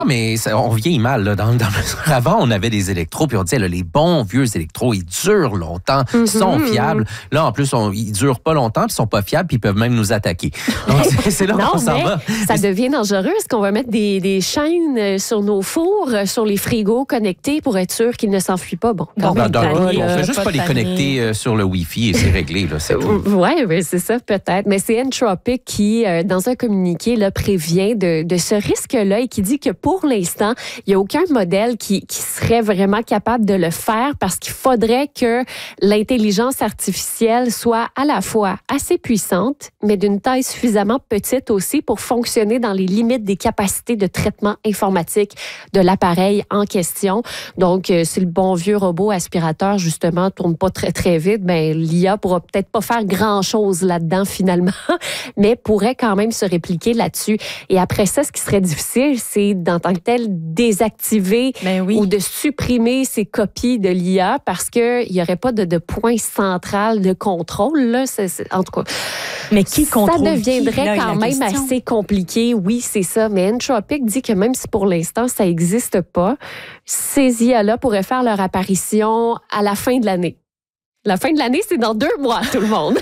Mais on vieillit mal. Là. Avant, on avait des électros, puis on disait, là, les bons vieux électros, ils durent longtemps, ils sont fiables. Là, en plus, ils durent pas longtemps, puis ils sont pas fiables, puis ils peuvent même nous attaquer. Donc, c'est là qu'on s'en va. Ça devient dangereux. Est-ce qu'on va mettre des chaînes sur nos fours, sur les frigos connectés pour être sûr qu'ils ne s'enfuient pas? Bon, on fait juste pas les connecter sur le Wi-Fi et c'est réglé. Là, c'est tout. Oui, c'est ça, peut-être. Mais c'est Entropic qui, dans un communiqué, là, prévient de ce risque-là et qui dit que pour l'instant, il n'y a aucun modèle qui serait vraiment capable de le faire parce qu'il faudrait que l'intelligence artificielle soit à la fois assez puissante, mais d'une taille suffisamment petite aussi pour fonctionner dans les limites des capacités de traitement informatique de l'appareil en question. Donc, si le bon vieux robot aspirateur, justement, tourne pas très, très vite, ben l'IA pourra peut-être pas faire grand-chose là-dedans, finalement, mais pourrait quand même se répliquer là-dessus. Et après ça, ce qui serait difficile, c'est en tant que tel désactiver ou de supprimer ces copies de l'IA parce qu'il n'y aurait pas de point central de contrôle. Là. En tout cas, mais qui contrôle ça deviendrait quand même assez compliqué. Oui, c'est ça. Mais Entropic dit que même si pour l'instant, ça n'existe pas, ces IA-là pourraient faire leur apparition à la fin de l'année. La fin de l'année, c'est dans 2 mois, tout le monde.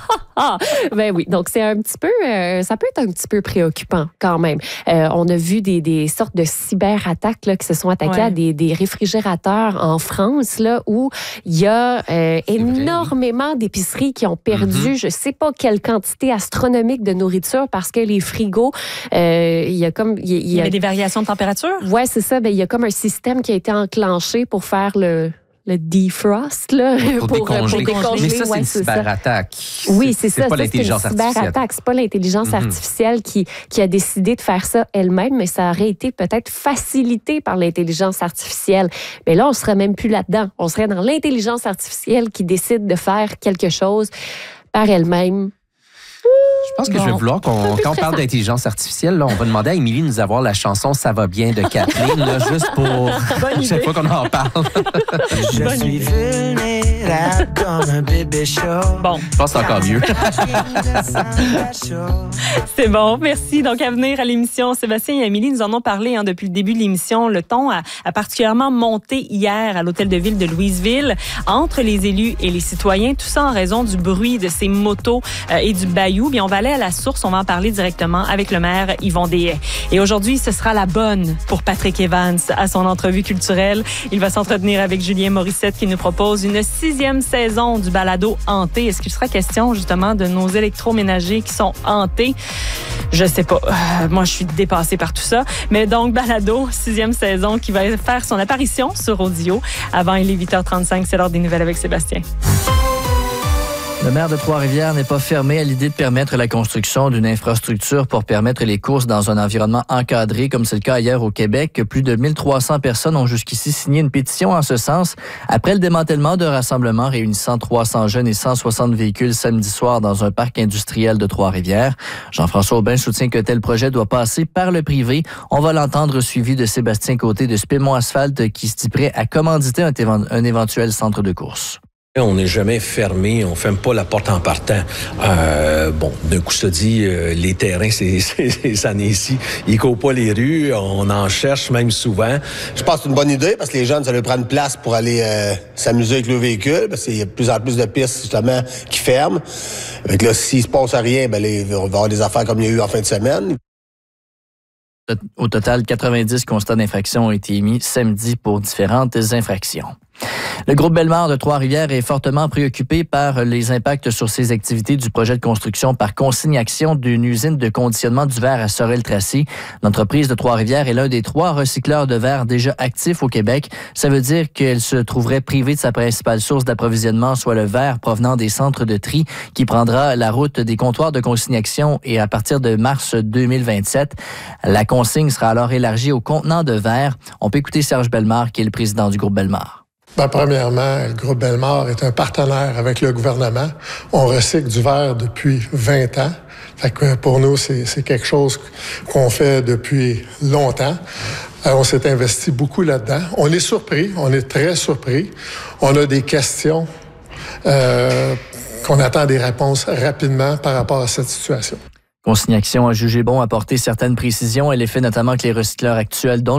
Ben oui, donc c'est un petit peu, ça peut être un petit peu préoccupant quand même. On a vu des sortes de cyberattaques là, qui se sont attaquées à des réfrigérateurs en France là, où il y a énormément d'épiceries qui ont perdu, je sais pas quelle quantité astronomique de nourriture parce que les frigos, il y a comme... Il y a des variations de température? Oui, c'est ça. Ben, il y a comme un système qui a été enclenché pour faire le defrost, là, pour décongeler. Mais ça, c'est une cyberattaque. Oui, c'est ça. C'est pas l'intelligence artificielle. C'est pas l'intelligence artificielle qui a décidé de faire ça elle-même, mais ça aurait été peut-être facilité par l'intelligence artificielle. Mais là, on serait même plus là-dedans. On serait dans l'intelligence artificielle qui décide de faire quelque chose par elle-même. Je pense que je vais vouloir quand on parle d'intelligence artificielle, là, on va demander à Émilie de nous avoir la chanson « Ça va bien » de Kathleen, là, juste pour chaque fois qu'on en parle. Je suis vulnérable comme un bébé chaud. Bon. Je pense que c'est encore mieux. C'est bon, merci. Donc, à venir à l'émission, Sébastien et Émilie nous en ont parlé depuis le début de l'émission. Le ton a particulièrement monté hier à l'hôtel de ville de Louisville entre les élus et les citoyens. Tout ça en raison du bruit de ces motos et du bayou. Bien, on va aller à la source. On va en parler directement avec le maire Yvon Dehaye. Et aujourd'hui, ce sera la bonne pour Patrick Evans à son entrevue culturelle. Il va s'entretenir avec Julien Morissette qui nous propose une 6e saison du balado Hanté. Est-ce qu'il sera question justement de nos électroménagers qui sont hantés? Je sais pas. Moi, je suis dépassée par tout ça. Mais donc, balado, 6e saison qui va faire son apparition sur audio. Avant, il est 8h35. C'est l'heure des nouvelles avec Sébastien. Le maire de Trois-Rivières n'est pas fermé à l'idée de permettre la construction d'une infrastructure pour permettre les courses dans un environnement encadré, comme c'est le cas ailleurs au Québec. Plus de 1300 personnes ont jusqu'ici signé une pétition en ce sens après le démantèlement d'un rassemblement réunissant 300 jeunes et 160 véhicules samedi soir dans un parc industriel de Trois-Rivières. Jean-François Aubin soutient que tel projet doit passer par le privé. On va l'entendre suivi de Sébastien Côté de Spémont Asphalte qui se dit prêt à commanditer un éventuel centre de course. On n'est jamais fermé, on ferme pas la porte en partant. D'un coup, ça dit, les terrains, c'est année ici, ils courent pas les rues, on en cherche même souvent. Je pense que c'est une bonne idée parce que les jeunes, ça leur prend une place pour aller s'amuser avec le véhicule parce qu'il y a de plus en plus de pistes, justement, qui ferment. Fait que là, s'il se passe rien, ben, on va avoir des affaires comme il y a eu en fin de semaine. Au total, 90 constats d'infraction ont été émis samedi pour différentes infractions. Le groupe Bellemare de Trois-Rivières est fortement préoccupé par les impacts sur ses activités du projet de construction par consigne-action d'une usine de conditionnement du verre à Sorel-Tracy. L'entreprise de Trois-Rivières est l'un des 3 recycleurs de verre déjà actifs au Québec. Ça veut dire qu'elle se trouverait privée de sa principale source d'approvisionnement, soit le verre provenant des centres de tri, qui prendra la route des comptoirs de consignation et à partir de mars 2027. La consigne sera alors élargie aux contenants de verre. On peut écouter Serge Bellemare, qui est le président du groupe Bellemare. Premièrement, le groupe Bellemare est un partenaire avec le gouvernement. On recycle du verre depuis 20 ans. Fait que pour nous, c'est quelque chose qu'on fait depuis longtemps. On s'est investi beaucoup là-dedans. On est surpris, on est très surpris. On a des questions qu'on attend des réponses rapidement par rapport à cette situation. Consigne-action a jugé bon apporter certaines précisions. Elle est fait notamment que les recycleurs actuels, dont